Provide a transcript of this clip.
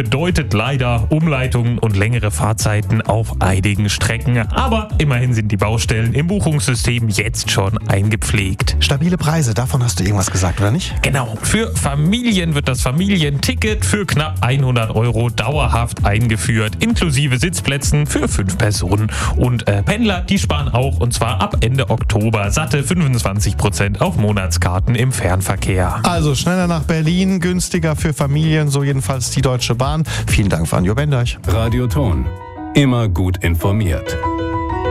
bedeutet leider Umleitungen und längere Fahrzeiten auf einigen Strecken. Aber immerhin sind die Baustellen im Buchungssystem jetzt schon eingepflegt. Stabile Preise, davon hast du irgendwas gesagt, oder nicht? Genau, für Familien wird das Familienticket für knapp 100 € dauerhaft eingeführt, inklusive Sitzplätzen für 5 Personen. Und Pendler, die sparen auch, und zwar ab Ende Oktober, satte 25% auf Monatskarten im Fernverkehr. Also schneller nach Berlin, günstiger für Familien, so jedenfalls die Deutsche Bahn. Vielen Dank, Vanjo Bendeich. Radio Ton. Immer gut informiert.